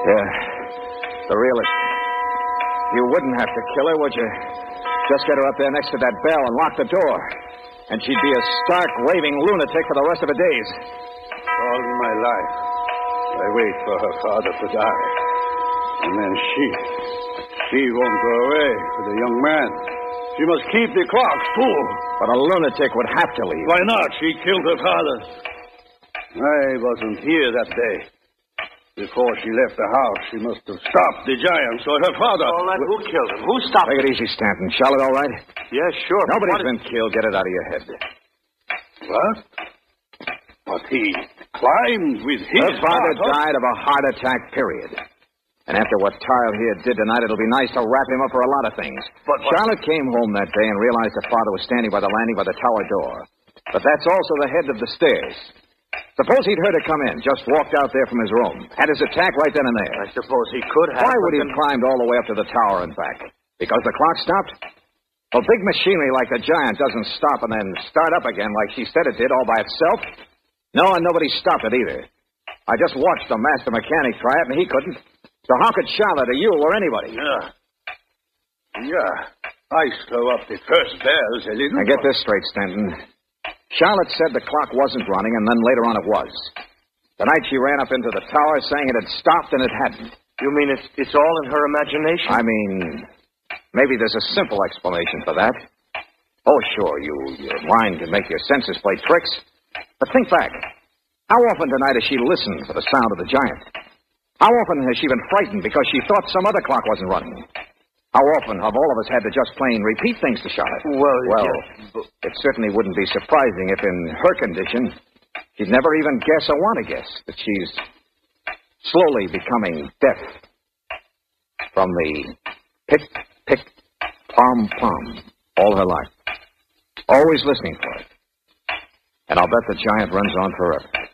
Yeah, the realist. You wouldn't have to kill her, would you? Just get her up there next to that bell and lock the door. And she'd be a stark, raving lunatic for the rest of her days. All my life, I wait for her father to die. And then she won't go away with the young man. She must keep the clocks, too. But a lunatic would have to leave. Why not? She killed her father. I wasn't here that day. Before she left the house, she must have stopped the giants or her father. All right, who killed him? Who stopped him? Take it easy, Stanton. Charlotte, all right? Yeah, sure. Nobody's been killed. Get it out of your head. What? But he climbed with his Her father heart. died of a heart attack, period. And after what Tyle here did tonight, it'll be nice to wrap him up for a lot of things. But Charlotte came home that day and realized her father was standing by the landing by the tower door. But that's also the head of the stairs. Suppose he'd heard her come in, just walked out there from his room, had his attack right then and there. I suppose he could have. Why would he have climbed all the way up to the tower and back? Because the clock stopped? Well, big machinery like the Giant doesn't stop and then start up again like she said it did all by itself. No, and nobody stopped it either. I just watched the master mechanic try it, and he couldn't. So how could Charlotte or you or anybody? Yeah. I slow up the first bells a little. Now get this straight, Stanton. Charlotte said the clock wasn't running, and then later on it was. Tonight she ran up into the tower saying it had stopped, and it hadn't. You mean it's all in her imagination? I mean, maybe there's a simple explanation for that. Oh, sure, your mind can make your senses play tricks. But think back. How often tonight has she listened for the sound of the Giant? How often has she been frightened because she thought some other clock wasn't running? How often have all of us had to just plain repeat things to Charlotte? Well, yeah. It certainly wouldn't be surprising if in her condition she'd never even guess or want to guess that she's slowly becoming deaf from the pick, pick, pom, pom all her life. Always listening for it. And I'll bet the Giant runs on forever.